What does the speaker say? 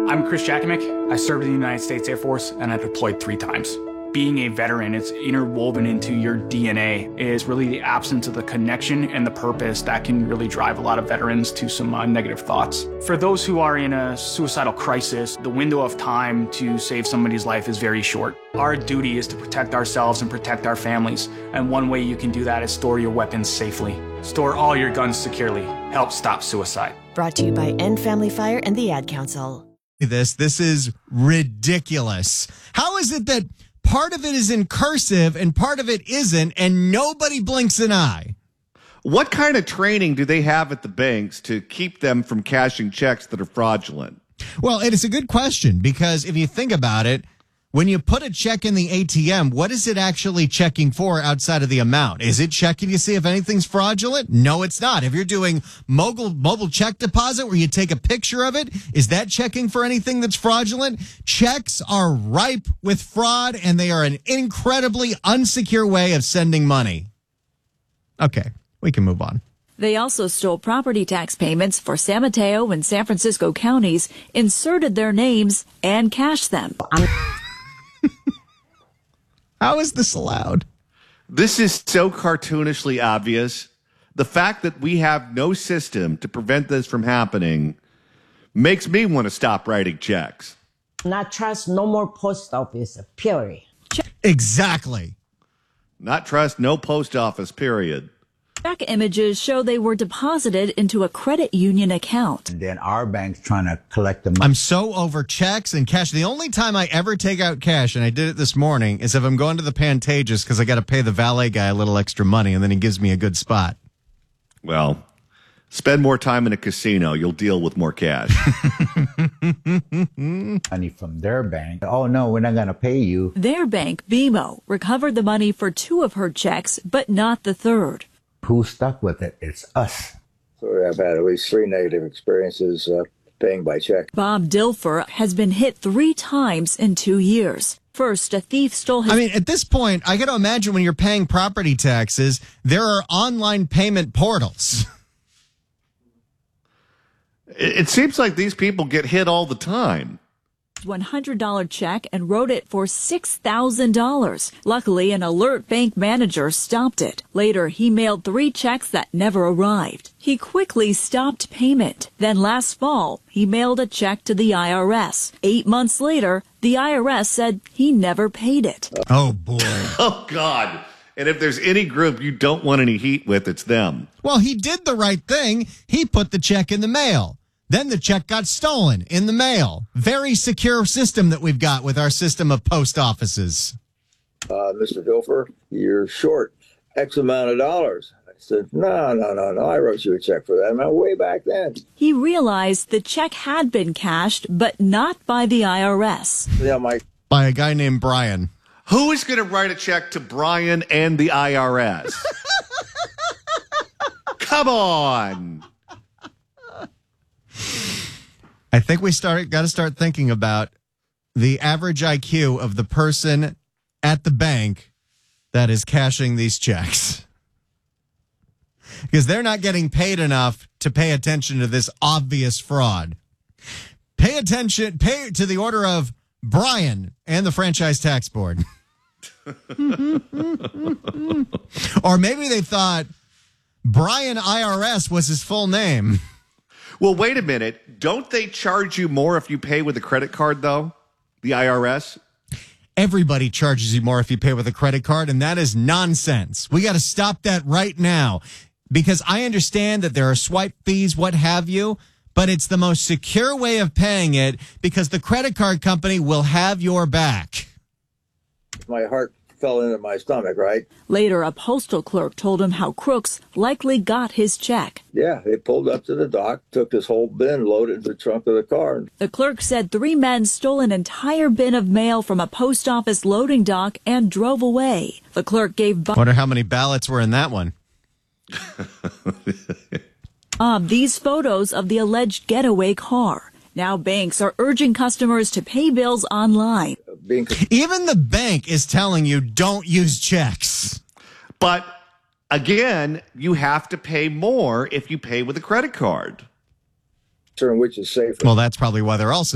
I'm Chris Jakimick. I served in the United States Air Force and I deployed 3 times. Being a veteran, it's interwoven into your DNA, is really the absence of the connection and the purpose that can really drive a lot of veterans to some negative thoughts. For those who are in a suicidal crisis, the window of time to save somebody's life is very short. Our duty is to protect ourselves and protect our families, and one way you can do that is store your weapons safely. Store all your guns securely. Help stop suicide. Brought to you by End Family Fire and the Ad Council. This is ridiculous. How is it that part of it is in cursive and part of it isn't, and nobody blinks an eye? What kind of training do they have at the banks to keep them from cashing checks that are fraudulent? Well, it is a good question, because if you think about it, when you put a check in the ATM, what is it actually checking for outside of the amount? Is it checking to see if anything's fraudulent? No, it's not. If you're doing mobile check deposit where you take a picture of it, is that checking for anything that's fraudulent? Checks are ripe with fraud, and they are an incredibly unsecure way of sending money. Okay, we can move on. They also stole property tax payments for San Mateo and San Francisco counties, inserted their names, and cashed them. How is this allowed? This is so cartoonishly obvious. The fact that we have no system to prevent this from happening makes me want to stop writing checks. Not trust no more post office, period. Exactly. Not trust no post office, period. Check images show they were deposited into a credit union account. And then our bank's trying to collect the money. I'm so over checks and cash. The only time I ever take out cash, and I did it this morning, is if I'm going to the Pantages because I got to pay the valet guy a little extra money, and then he gives me a good spot. Well, spend more time in a casino. You'll deal with more cash. Money from their bank. Oh, no, we're not going to pay you. Their bank, BMO, recovered the money for 2 of her checks, but not the 3rd. Who's stuck with it? It's us. So I've had at least 3 negative experiences paying by check. Bob Dilfer has been hit 3 times in 2 years. First, a thief stole his... I mean, at this point, I got to imagine when you're paying property taxes, there are online payment portals. It seems like these people get hit all the time. $100 check and wrote it for $6,000. Luckily, an alert bank manager stopped it. Later, he mailed 3 checks that never arrived. He quickly stopped payment. Then last fall, he mailed a check to the IRS. 8 months later, the IRS said he never paid it. Oh, boy. Oh, God. And if there's any group you don't want any heat with, it's them. Well, he did the right thing. He put the check in the mail. Then the check got stolen in the mail. Very secure system that we've got with our system of post offices. Mr. Dilfer, you're short X amount of dollars. I said, no. I wrote you a check for that amount way back then. He realized the check had been cashed, but not by the IRS. Yeah, Mike. By a guy named Brian. Who is going to write a check to Brian and the IRS? Come on. I think we got to start thinking about the average IQ of the person at the bank that is cashing these checks. Because they're not getting paid enough to pay attention to this obvious fraud. Pay to the order of Brian and the Franchise Tax Board. Or maybe they thought Brian IRS was his full name. Well, wait a minute. Don't they charge you more if you pay with a credit card, though? The IRS? Everybody charges you more if you pay with a credit card, and that is nonsense. We got to stop that right now, because I understand that there are swipe fees, what have you, but it's the most secure way of paying it because the credit card company will have your back. My heart fell into my stomach, right? Later, a postal clerk told him how crooks likely got his check. Yeah, they pulled up to the dock, took this whole bin, loaded it in the trunk of the car. The clerk said 3 men stole an entire bin of mail from a post office loading dock and drove away. The clerk gave Wonder how many ballots were in that one. These photos of the alleged getaway car. Now banks are urging customers to pay bills online. Even the bank is telling you don't use checks. But again, you have to pay more if you pay with a credit card. Which is safer. Well, that's probably why they're also